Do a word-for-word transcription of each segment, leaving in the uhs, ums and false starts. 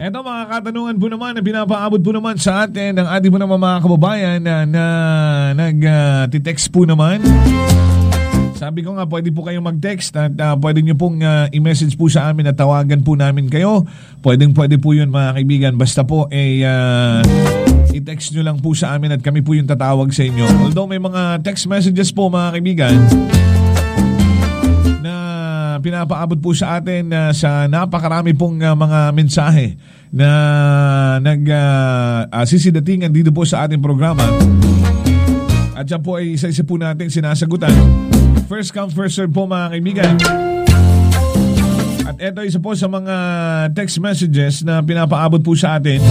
Ito mga katanungan po naman na pinapaabot po naman sa atin ng ating po naman mga kababayan na, na nag-text uh, po naman. Sabi ko nga, pwede po kayong mag-text at uh, pwede nyo pong uh, i-message po sa amin at tawagan po namin kayo. Pwedeng pwede po yun mga kaibigan. Basta po eh, uh, i-text nyo lang po sa amin at kami po yung tatawag sa inyo. Although may mga text messages po mga kaibigan na pinapaabot po sa atin uh, sa napakarami pong uh, mga mensahe na nag-sisidatingan uh, uh, dito po sa ating programa. At yan po ay isa-isa po natin sinasagutan. First come, first serve po mga kaibigan. At ito isa po sa mga text messages na pinapaabot po sa atin.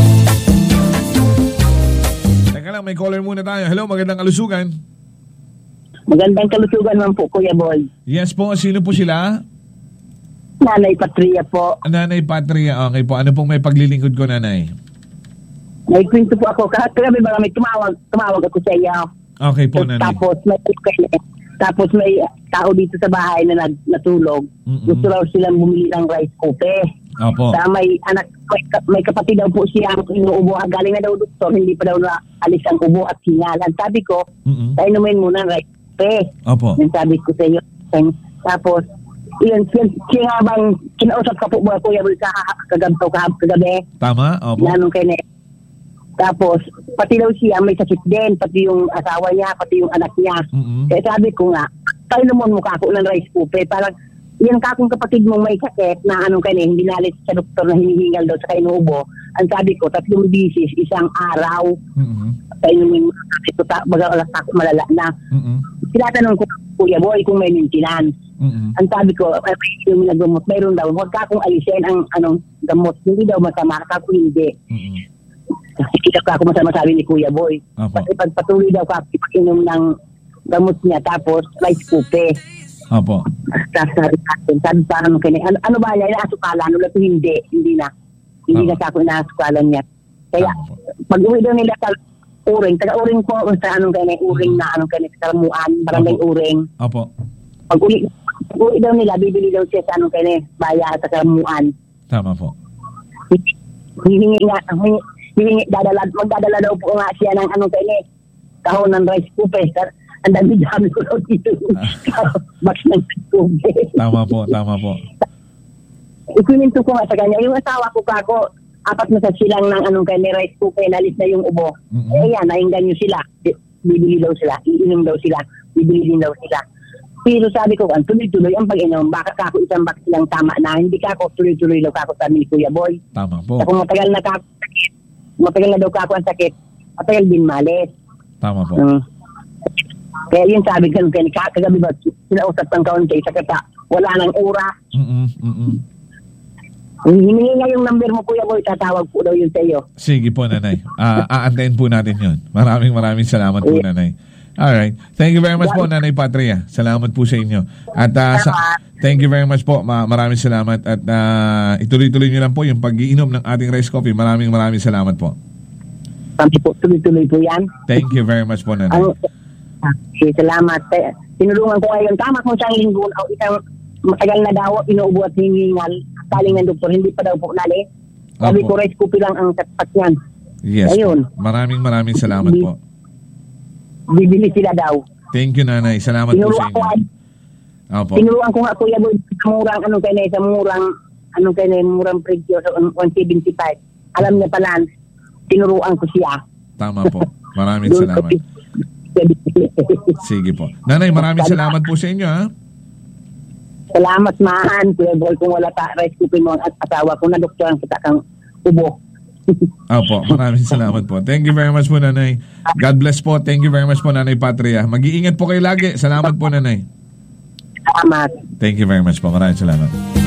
Teka lang, may caller muna tayo. Hello, magandang kalusugan. Magandang kalusugan man po, Kuya Boy. Yes po, sino po sila? Nanay Patria po. Nanay Patria, okay po. Ano pong may paglilingkod ko, Nanay? May kwento po ako. Kahit kami ba may tumawag, tumawag ako sa iyo. Okay po, Nanay. Tapos may, tapos may tao dito sa bahay na natulog. Mm-mm. Gusto raw silang bumili ng rice cooker. Opo. Sa may anak, may, may kapatid daw po siya ang inuubo. Galing na daw doktor, hindi pa daw na alis ang ubo at hingalan. Sabi ko, tayo naman muna ng rice cooker. Opo. Yung sabi ko sa iyo. Tapos, yun, siya nga bang kinausap ka po mga Kuya Boy kaganto kagabi? Tama, opo. Nanong kay ne. Tapos, pati daw siya may sakit din, pati yung asawa niya, pati yung anak niya. Mm-hmm. Kaya sabi ko nga, tayo naman mukha ko ng rice cooker. Parang, yan kakong kapatid mong may sakit na anong kanya, hindi nalis sa doktor na hinihingal daw sa kainuubo. Ang sabi ko, tatlong bisis, isang araw. Mm-hmm. Tayo naman, ito ta, baga alas ako malala na. Mm-hmm. Tinatanong ko, Kuya Boy, kung may maintenance. Mm-hmm. Ang sabi ko, ay, yung naggamot, mayroon daw, huwag ka kong alisin ang anong gamot. Hindi daw masama, kako hindi. Mm-hmm. Kasi kita ka ako masama sabi ni Kuya Boy. Opo. Kasi pagpatuloy daw ka inom ng gamot niya tapos rice cooker. Opo. Tapos sabi natin, sabi parang kanya, ano, ano ba niya, inaasukalan? Wala ito hindi, hindi na. Hindi Opo. Na sa ako inaasukalan niya. Kaya pag uwi daw nila sa Uring, taga-Uring po sa anong kanya, Uring na anong kanya, sa Kalamuan, barangay Uring. Opo. Pag uwi, pag uwi daw nila, bibili daw siya sa anong kanya, baya sa Kalamuan. Tama po. Hihingi nga, hihingi, hihingi, dadala, magdadala daw po nga siya ng anong kanya, kahon ng rice cooker. Ang dami-dami ko daw dito. Box ng rice cooker. Tama po, tama po. Ikuninto ko nga sa kanya, yung asawa ko kako, apat na sa silang ng anong kanya rice cooker, nalis na yung ubo. Mm-hmm. Eh yan, nainggan nyo sila. Bibili daw sila, iinom daw sila, bibili din daw sila. Pero sabi ko, ang tuloy-tuloy ang pag-inom, baka kako isang box lang tama na, hindi kako tuloy-tuloy daw kako sabi ni Kuya Boy. Tama po. Kung matagal na kako sakit, matagal na daw kako ang sakit, matagal din malis. Tama po. Um, kaya yun sabi ko, kaya kagabi ba, sinausap ng kaunti, sa kata, wala nang ura. Mm-mm, mm-mm. Hiningi nga yung number mo, Kuya Boy, tatawag po daw yun sa iyo. Sige po, Nanay. Uh, aantayin po natin yun. Maraming maraming salamat po, Nanay. Alright. Thank you very much po, Nanay Patria. Salamat po sa inyo. At uh, sa, thank you very much po. Ma- maraming salamat. At uh, ituloy-tuloy nyo lang po yung pag-iinom ng ating rice coffee. Maraming maraming salamat po. Sabi po, tuloy-tuloy po yan. Thank you very much po, Nanay. Ang, okay, salamat. Tinulungan ko ngayon. Tama kung siyang linggo o isang matagal na daw, inuubo at hiningal. Kaling ng doktor, hindi pa daw po nali. Sabi ko, rice coffee lang ang tapat yan. Yes. Ayun. Maraming maraming salamat po. Bibili sila daw. Thank you, Nanay. Salamat tinuruan po sa inyo. Opo. Tinuruan ko nga, Kuya Boy, sa murang, anong kaya sa murang, anong kaya murang presyo sa one seventy-five. Alam niya pala, tinuruan ko siya. Tama po. Maraming salamat. Sige po. Nanay, maraming salamat po sa inyo, ha? Salamat, Maan. Kuya Boy, kung wala ta, rice cooking mo at asawa ko na doktor ang kita kang ubo. Opo, maraming salamat po. Thank you very much po, Nanay. God bless po. Thank you very much po, Nanay Patria. Mag-iingat po kayo lagi. Salamat po, Nanay. Salamat. Thank you very much po. Maraming salamat.